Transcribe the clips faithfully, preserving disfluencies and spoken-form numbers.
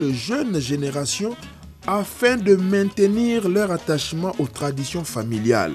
de jeunes générations afin de maintenir leur attachement aux traditions familiales.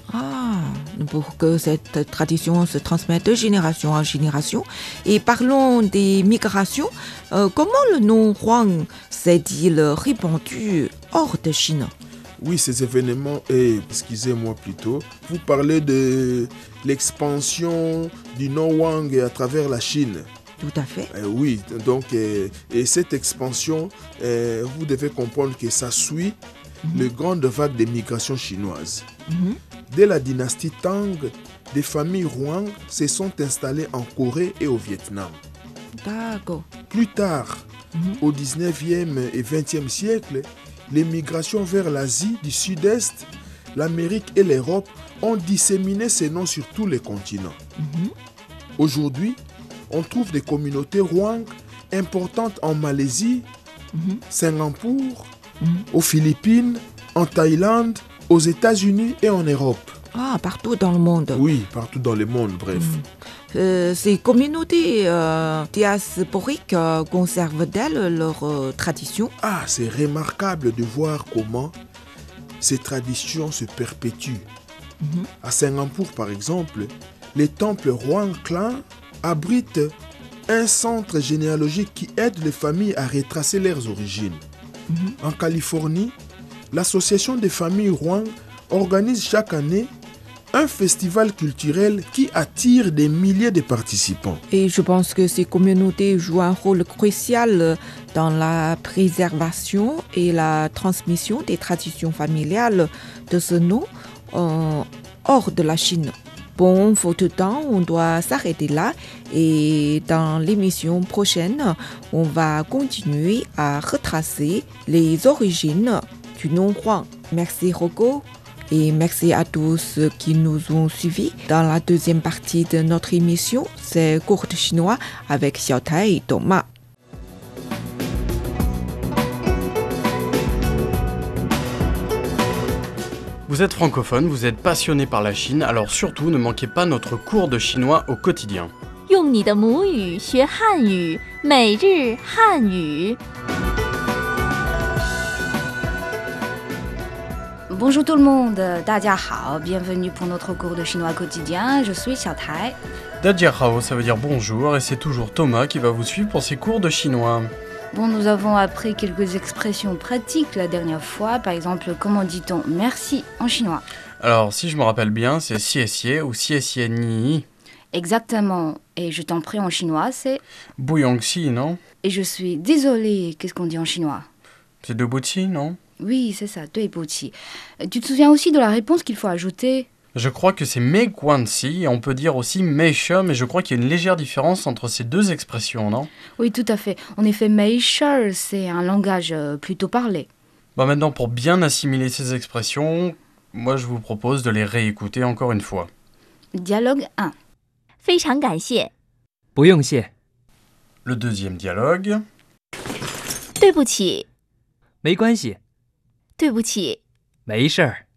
Ah, pour que cette tradition se transmette de génération en génération. Et parlons des migrations. Euh, comment le nom Huang s'est-il répandu hors de Chine? Oui, ces événements, et excusez-moi plutôt, vous parlez de l'expansion du nom Wang à travers la Chine. Tout à fait. Euh, oui, donc, euh, et cette expansion, euh, vous devez comprendre que ça suit mm-hmm. les grandes vagues de migration chinoise. Mm-hmm. Dès la dynastie Tang, des familles Huang se sont installées en Corée et au Vietnam. D'accord. Plus tard, mm-hmm. au dix-neuvième et vingtième siècle, les migrations vers l'Asie du Sud-Est, l'Amérique et l'Europe ont disséminé ces noms sur tous les continents. Mm-hmm. Aujourd'hui, on trouve des communautés Huang importantes en Malaisie, mm-hmm. Singapour, mm-hmm. aux Philippines, en Thaïlande, aux États-Unis et en Europe. Ah, partout dans le monde. Oui, partout dans le monde, bref. Mm. Euh, ces communautés euh, diasporiques euh, conservent-elles leurs euh, traditions? Ah, c'est remarquable de voir comment ces traditions se perpétuent. Mm-hmm. À Singapour, par exemple, les temples Huang Clan abritent un centre généalogique qui aide les familles à retracer leurs origines. Mm-hmm. En Californie, l'association des familles Huang organise chaque année un festival culturel qui attire des milliers de participants. Et je pense que ces communautés jouent un rôle crucial dans la préservation et la transmission des traditions familiales de ce nom euh, hors de la Chine. Bon, faute de temps, on doit s'arrêter là et dans l'émission prochaine, on va continuer à retracer les origines du nom Huang. Merci Rocco. Et merci à tous qui nous ont suivis. Dans la deuxième partie de notre émission, c'est Cours de chinois avec Xiaotai et Thomas. Vous êtes francophone, vous êtes passionné par la Chine, alors surtout ne manquez pas notre cours de chinois au quotidien. 用你的母语学汉语，每日汉语。 Bonjour tout le monde, 大家好, bienvenue pour notre cours de chinois quotidien, je suis Xiaotai. Dajiahao, ça veut dire bonjour, et c'est toujours Thomas qui va vous suivre pour ses cours de chinois. Bon, nous avons appris quelques expressions pratiques la dernière fois, par exemple, comment dit-on merci en chinois? Alors, si je me rappelle bien, c'est xie xie ou xie xie ni. Exactement, et je t'en prie en chinois, c'est... Buyongxi, non? Et je suis désolée, qu'est-ce qu'on dit en chinois? C'est debuqi, non? Oui, c'est ça, Duibuqi. Tu te souviens aussi de la réponse qu'il faut ajouter? Je crois que c'est mei guanxi, et on peut dire aussi meishe, mais je crois qu'il y a une légère différence entre ces deux expressions, non? Oui, tout à fait. En effet, meishe, c'est un langage plutôt parlé. Bah maintenant, pour bien assimiler ces expressions, moi je vous propose de les réécouter encore une fois. Dialogue un. 非常感谢。 不用谢。 Le deuxième dialogue. 对不起。 没关系。 对不起。 没事儿。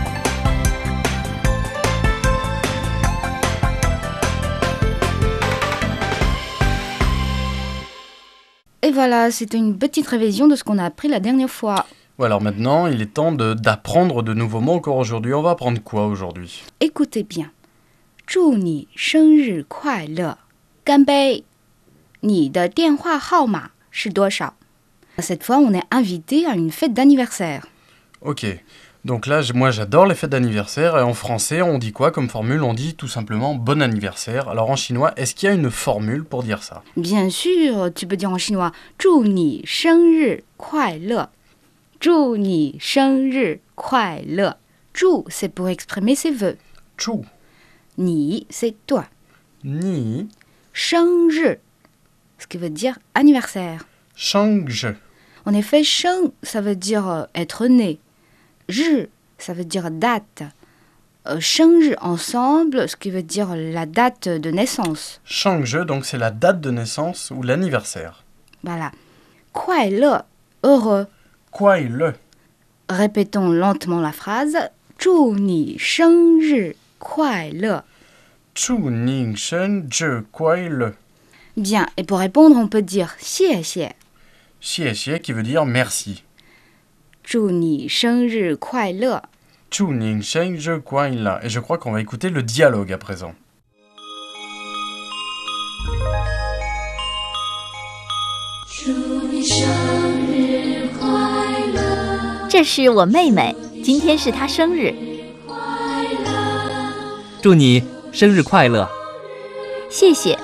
Et voilà, c'était une petite révision de ce qu'on a appris la dernière fois. Ouais, alors maintenant, il est temps de, d'apprendre de nouveaux mots encore aujourd'hui. On va apprendre quoi aujourd'hui? Écoutez bien. 祝你生日快乐。干杯。你的电话号码是多少？ Cette fois, on est invité à une fête d'anniversaire. Ok, donc là, moi j'adore les fêtes d'anniversaire, et en français, on dit quoi comme formule? On dit tout simplement bon anniversaire. Alors en chinois, est-ce qu'il y a une formule pour dire ça? Bien sûr, tu peux dire en chinois 祝你生日快乐。祝你生日快乐。祝, c'est pour exprimer ses vœux. 祝你, c'est toi. 你生日, ce qui veut dire anniversaire. 生日 En effet, sheng, ça veut dire euh, être né. Zhi, ça veut dire date. Euh, shengri ensemble, ce qui veut dire la date de naissance. Shengzhe, donc c'est la date de naissance ou l'anniversaire. Voilà. Kuai le, heureux. Kuai le. Répétons lentement la phrase. Zhu ni shengri kuai le. Zhu ni shengri kuai le. Bien, et pour répondre, on peut dire xie xie. 谢谢qui veut dire merci. 祝你生日快乐。 祝你生日快乐. Et je crois qu'on va écouter le dialogue à présent. 这是我妹妹，今天是她生日， 祝你生日快乐。 谢谢。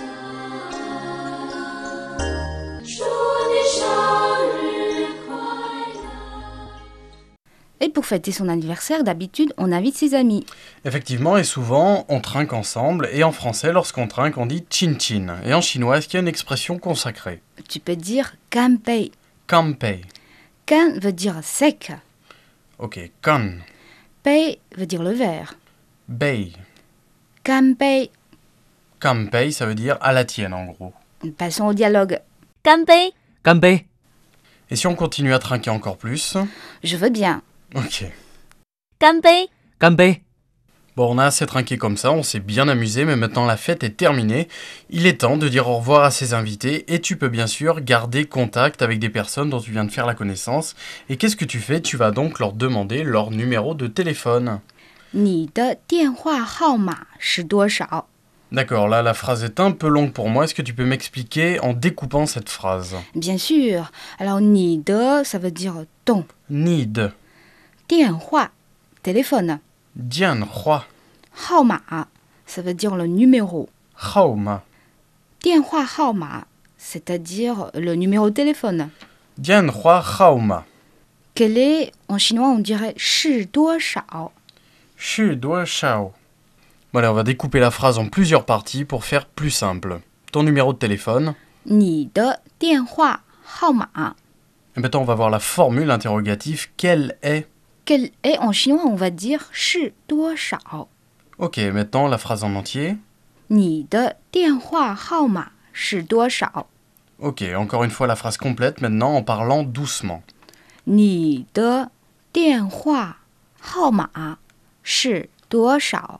Et pour fêter son anniversaire, d'habitude, on invite ses amis. Effectivement, et souvent, on trinque ensemble. Et en français, lorsqu'on trinque, on dit chin chin. Et en chinois, est-ce qu'il y a une expression consacrée? Tu peux dire kanpei. Kanpei. Kan veut dire sec. Ok, kan. Pei veut dire le verre. Bei. Kanpei. Kanpei, ça veut dire à la tienne, en gros. Passons au dialogue. 干杯！ 干杯！ Et si on continue à trinquer encore plus? Je veux bien. Ok. 干杯！ 干杯！ Bon, on a assez trinqué comme ça, on s'est bien amusé, mais maintenant la fête est terminée. Il est temps de dire au revoir à ses invités et tu peux bien sûr garder contact avec des personnes dont tu viens de faire la connaissance. Et qu'est-ce que tu fais? Tu vas donc leur demander leur numéro de téléphone. 你的电话号码是多少？ D'accord, là la phrase est un peu longue pour moi. Est-ce que tu peux m'expliquer en découpant cette phrase? Bien sûr. Alors, 你的, ça veut dire ton. Need. 电话, téléphone. Dian Hua. 号码, ça veut dire le numéro. Haoma. 电话号码, c'est-à-dire le numéro de téléphone. Dian Hua Haoma. Quel est, en chinois, on dirait 是多少? Shu Dua Shao. Bon allez, on va découper la phrase en plusieurs parties pour faire plus simple. Ton numéro de téléphone. 你的电话号码. Et maintenant, on va voir la formule interrogative. Quelle est? Quel est, en chinois, on va dire 是多少? Ok, maintenant la phrase en entier. 你的电话号码是多少? Ok, encore une fois la phrase complète maintenant en parlant doucement. 你的电话号码是多少?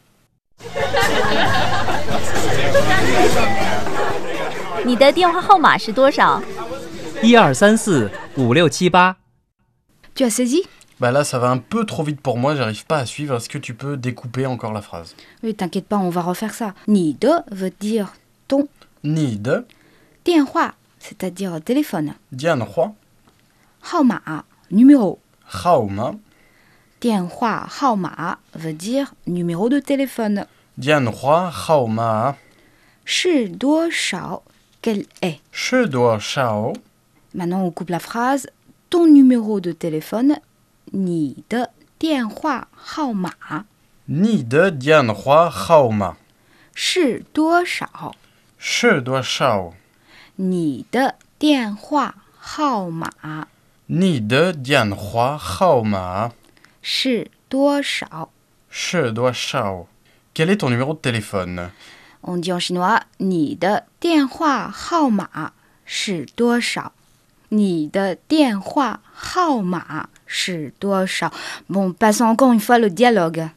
你的电话号码是多少？ 一二三四五六七八。 Tu as saisi? Bah là, ça va un peu trop vite pour moi, j'arrive pas à suivre. Est-ce que tu peux découper encore la phrase? Oui, t'inquiète pas, on va refaire ça. 你的 veut dire ton. Need. 电话, c'est-à-dire téléphone. Dian Hua. 号码, numéro. Haoma. 电话号码 veut dire numéro de téléphone. Dian Hua Haoma. 是多少? Quel est? Shu Dua Shao. Maintenant, on coupe la phrase. Ton numéro de téléphone. 你的电话号码 Need Dian Hua Haoma. 是多少? Shu Dua Shao. 你的电话号码 Need Dian Hua Haoma. 是多少? Shu Dua Shao. Quel est ton numéro de téléphone? On dit en chinois 你的电话号码是多少? 你的电话号码是多少? Bon, passons encore une fois le dialogue.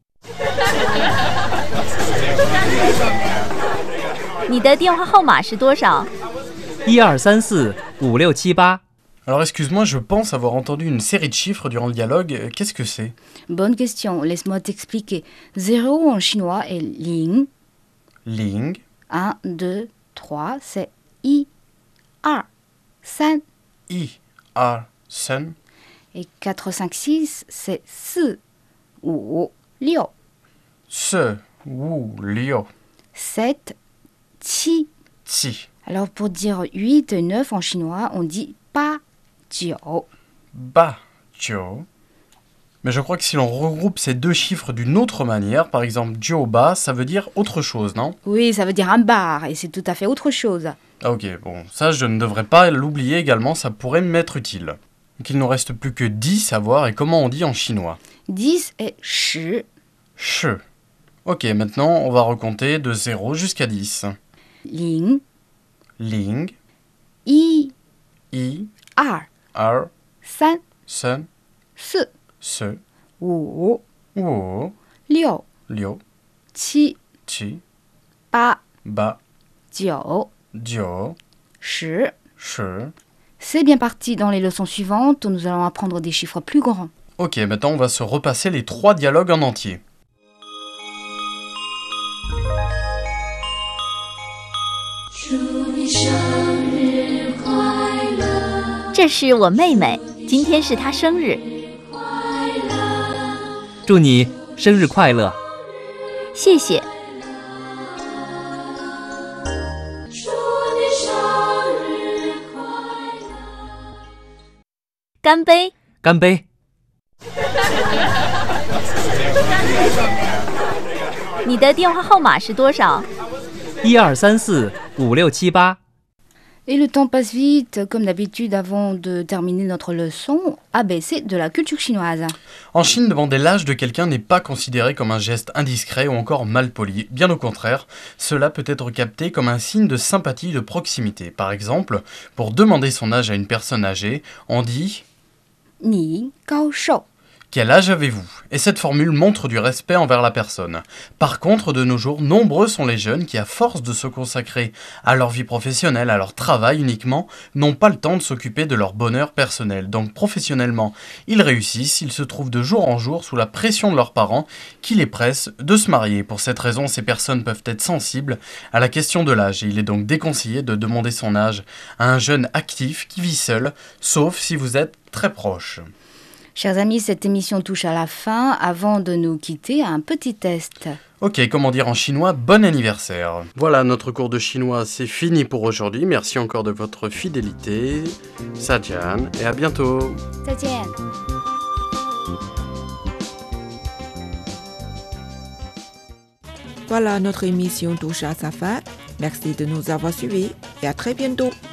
你的电话号码是多少？ 一二三四五六七八。 Alors excuse-moi, je pense avoir entendu une série de chiffres durant le dialogue. Qu'est-ce que c'est? Bonne question, laisse-moi t'expliquer. Zéro en chinois est ling. Ling. un, deux, trois, c'est i, a, san. I. A. Sen. Et quatre, cinq, six, c'est si, wu, liu. Se. Wu. Liu. sept, qi. Ti. Alors pour dire huit et neuf en chinois, on dit pa, jiu. Ba. Jiu. Mais je crois que si l'on regroupe ces deux chiffres d'une autre manière, par exemple jiu ba, ça veut dire autre chose, non? Oui, ça veut dire un bar et c'est tout à fait autre chose. Ah, ok, bon, ça je ne devrais pas l'oublier également, ça pourrait m'être utile. Donc il ne nous reste plus que dix à voir et comment on dit en chinois. dix est shi, Che. Ok, maintenant on va recompter de zéro jusqu'à dix. ling, Ling. i, I. a, R. san, Sen. si, Se. wu, Wo. liu, Liu. qi, Chi. pa, Ba. jiu, Jiu. shi, Che. C'est bien parti dans les leçons suivantes où nous allons apprendre des chiffres plus grands. Ok, maintenant on va se repasser les trois dialogues en entier. 这是我妹妹，今天是她生日， 祝你生日快乐！ 谢谢。 干杯！ 干杯！ 你的电话号码是多少？ 一二三四五六七八。 Et le temps passe vite, comme d'habitude, avant de terminer notre leçon, A B C de la culture chinoise. En Chine, demander l'âge de quelqu'un n'est pas considéré comme un geste indiscret ou encore malpoli. Bien au contraire, cela peut être capté comme un signe de sympathie et de proximité. Par exemple, pour demander son âge à une personne âgée, on dit « Ni Gao Shou ». Quel âge avez-vous ? Et cette formule montre du respect envers la personne. Par contre, de nos jours, nombreux sont les jeunes qui, à force de se consacrer à leur vie professionnelle, à leur travail uniquement, n'ont pas le temps de s'occuper de leur bonheur personnel. Donc professionnellement, ils réussissent, ils se trouvent de jour en jour sous la pression de leurs parents qui les pressent de se marier. Pour cette raison, ces personnes peuvent être sensibles à la question de l'âge. Et il est donc déconseillé de demander son âge à un jeune actif qui vit seul, sauf si vous êtes très proche. Chers amis, cette émission touche à la fin. Avant de nous quitter, un petit test. Ok, comment dire en chinois bon anniversaire. Voilà, notre cours de chinois, c'est fini pour aujourd'hui. Merci encore de votre fidélité. Sajian, et à bientôt. 再见. Voilà, notre émission touche à sa fin. Merci de nous avoir suivis et à très bientôt.